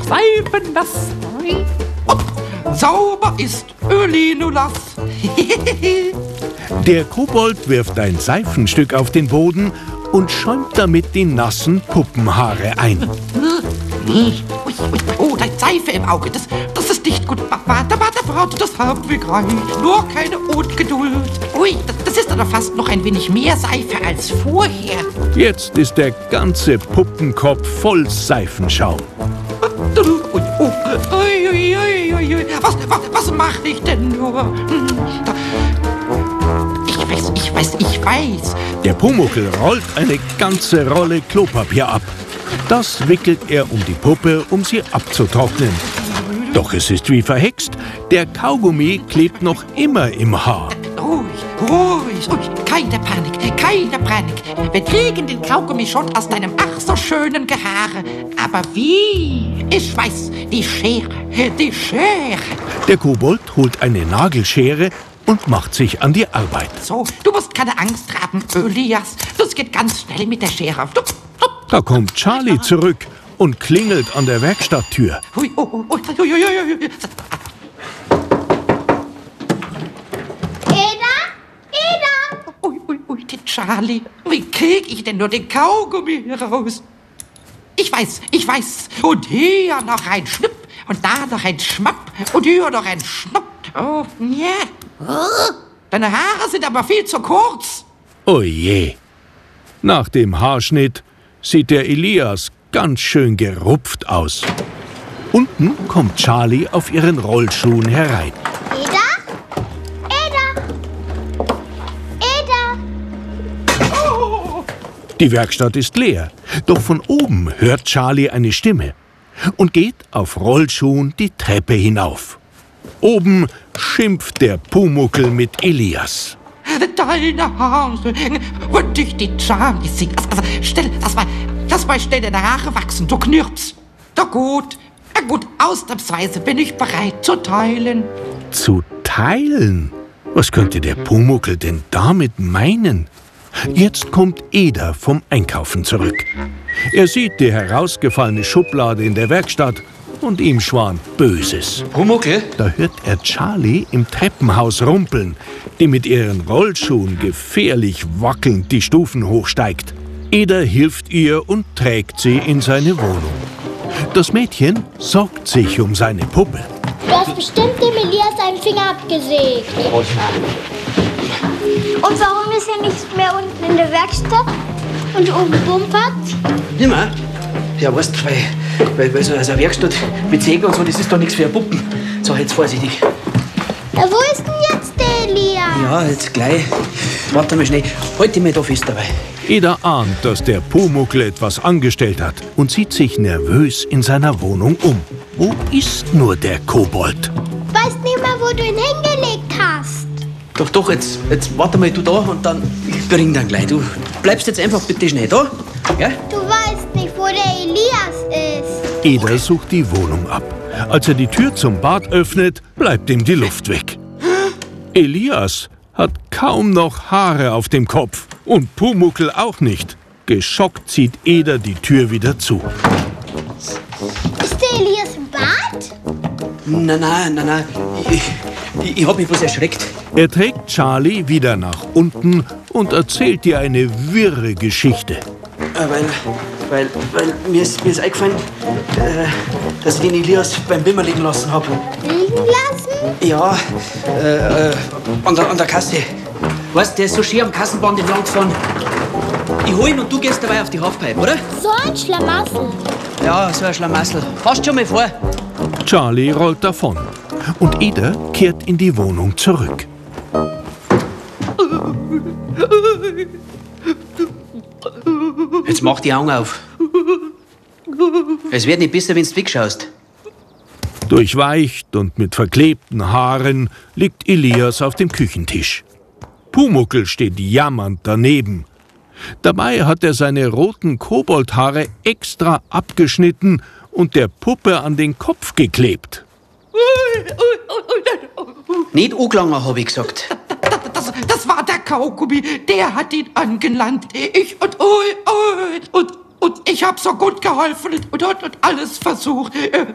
seifennass. Hopp, sauber ist Ölinolass. Der Kobold wirft ein Seifenstück auf den Boden und schäumt damit die nassen Puppenhaare ein. Oh, da ist Seife im Auge, das ist nicht gut. Warte, Frau, das haben wir gleich. Nur keine Ungeduld. Ui, das ist aber fast noch ein wenig mehr Seife als vorher. Jetzt ist der ganze Puppenkopf voll Seifenschaum. Was mache ich denn nur? Ich weiß. Der Pumuckl rollt eine ganze Rolle Klopapier ab. Das wickelt er um die Puppe, um sie abzutrocknen. Doch es ist wie verhext. Der Kaugummi klebt noch immer im Haar. Ruhig. Keine Panik. Wir kriegen den Kaugummi schon aus deinem ach so schönen Gehaare. Aber wie? Ich weiß, die Schere. Der Kobold holt eine Nagelschere und macht sich an die Arbeit. So, du musst keine Angst haben, Elias. Das geht ganz schnell mit der Schere. Da kommt Charlie zurück und klingelt an der Werkstatttür. Eda? Die Charlie. Wie krieg ich denn nur den Kaugummi raus? Ich weiß. Und hier noch ein Schnipp und da noch ein Schmapp und hier noch ein Schnupp. Oh, ja. Deine Haare sind aber viel zu kurz. Oh je. Nach dem Haarschnitt sieht der Elias ganz schön gerupft aus. Unten kommt Charlie auf ihren Rollschuhen herein. Eda? Die Werkstatt ist leer, doch von oben hört Charlie eine Stimme und geht auf Rollschuhen die Treppe hinauf. Oben schimpft der Pumuckl mit Elias. Deine Haare und dich die Charlie singt. Also lass mal schnell deine Haare wachsen, du Knirps. Na gut, ausnahmsweise bin ich bereit zu teilen. Zu teilen? Was könnte der Pumuckl denn damit meinen? Jetzt kommt Eder vom Einkaufen zurück. Er sieht die herausgefallene Schublade in der Werkstatt und ihm schwant Böses. Pumuckl? Da hört er Charlie im Treppenhaus rumpeln, die mit ihren Rollschuhen gefährlich wackelnd die Stufen hochsteigt. Eder hilft ihr und trägt sie in seine Wohnung. Das Mädchen sorgt sich um seine Puppe. Du hast bestimmt dem Elias einen Finger abgesägt. Und warum ist er nicht mehr unten in der Werkstatt und oben bumpert? Nimmer? Ja, weißt du, weil so eine Werkstatt mit Säge und so, das ist doch nichts für Puppen. So, jetzt vorsichtig. Ja, wo ist denn jetzt der Elias? Ja, jetzt gleich. Warte mal schnell. Halt dich mal da fest dabei. Eder ahnt, dass der Pumuckl etwas angestellt hat und sieht sich nervös in seiner Wohnung um. Wo ist nur der Kobold? Weißt nicht mal, wo du ihn hingelegt hast. Doch, jetzt warte mal du da und dann ich bring dann gleich. Du bleibst jetzt einfach bitte schnell da. Ja? Du weißt nicht, wo der Elias ist. Eder sucht die Wohnung ab. Als er die Tür zum Bad öffnet, bleibt ihm die Luft weg. Elias hat kaum noch Haare auf dem Kopf und Pumuckl auch nicht. Geschockt zieht Eder die Tür wieder zu. Ist der Elias im Bad? Nein. Ich hab mich bloß erschreckt. Er trägt Charlie wieder nach unten und erzählt ihr eine wirre Geschichte. Weil mir ist eingefallen, dass ich den Elias beim Wimmer liegen lassen habe. Liegen lassen? Ja, an der Kasse. Weißt, der ist so schön am Kassenband entlang gefahren. Ich hol ihn und du gehst dabei auf die Halfpipe, oder? So ein Schlamassel. Ja, so ein Schlamassel. Passt schon mal vor. Charlie rollt davon und Eder kehrt in die Wohnung zurück. Jetzt mach die Augen auf. Es wird nicht besser, wenn du wegschaust. Durchweicht und mit verklebten Haaren liegt Elias auf dem Küchentisch. Pumuckl steht jammernd daneben. Dabei hat er seine roten Koboldhaare extra abgeschnitten und der Puppe an den Kopf geklebt. Nicht angelangen, hab ich gesagt. Das war der Kaugummi, der hat ihn angelangt. Und ich hab so gut geholfen und alles versucht.